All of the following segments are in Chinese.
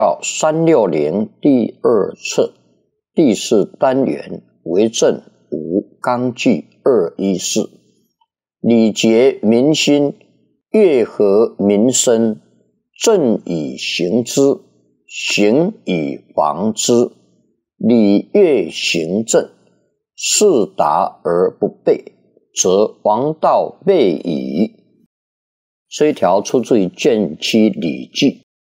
到360第2册第4单元为政5纲纪214，礼节民心，乐和民生，政以行之，行以防之。礼乐行政，事达而不备，则王道备矣。这一条出自于《建期礼记》。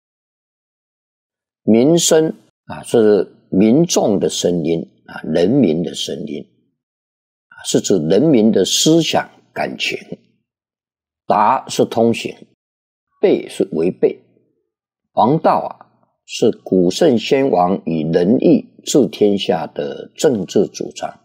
民生是民众的声音人民的声音是指人民的思想感情。达是通行，备是违背。王道是古圣先王以仁义治天下的政治主张。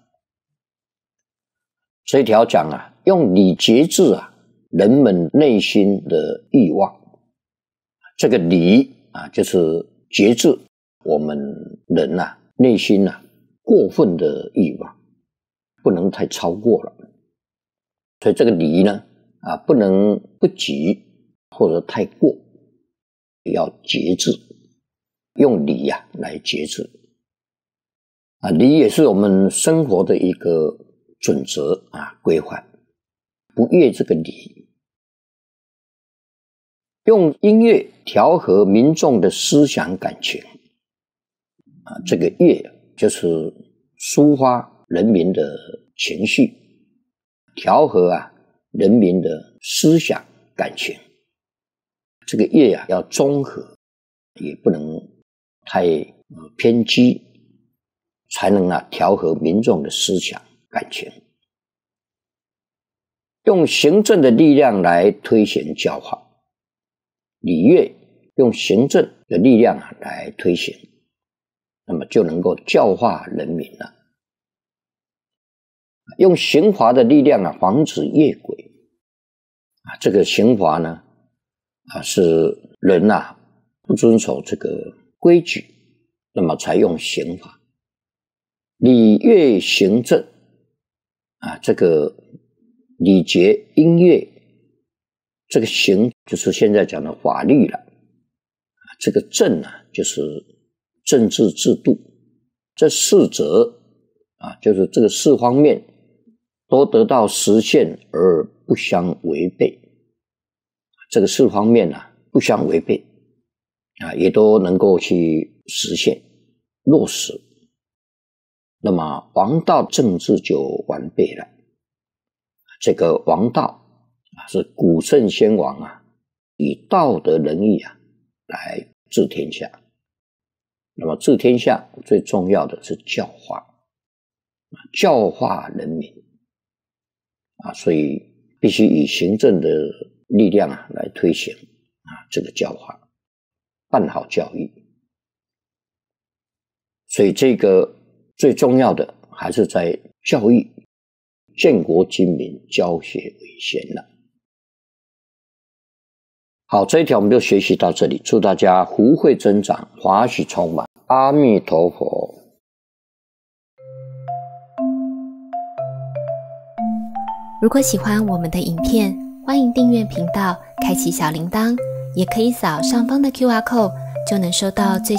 这一条讲用礼节制人们内心的欲望。这个礼就是节制我们人内心过分的欲望，不能太超过了。所以这个礼呢不能不及或者太过，要节制，用礼来节制。礼也是我们生活的一个准则规范，不越这个礼。用音乐调和民众的思想感情这个乐就是抒发人民的情绪，调和人民的思想感情。这个乐要中和，也不能太偏激，才能调和民众的思想感情。用行政的力量来推行教化，礼乐用行政的力量来推行，那么就能够教化人民了。用刑罚的力量防止越轨这个刑罚呢是人不遵守这个规矩，那么才用刑罚。礼乐行政这个礼节音乐，这个行就是现在讲的法律了，这个政就是政治制度。这4则就是这个4方面都得到实现而不相违背。这个4方面不相违背也都能够去实现落实，那么王道政治就完备了。这个王道是古圣先王以道德仁义来治天下。那么治天下最重要的是教化，教化人民所以必须以行政的力量来推行这个教化，办好教育。所以这个最重要的还是在教育，建国精民，教学为先了。好，这一条我们就学习到这里，祝大家福慧增长，华喜充满，阿弥陀佛。 如果喜欢我们的影片，欢迎订阅频道，开启小铃铛，也可以扫上方的 QR code，就能收到最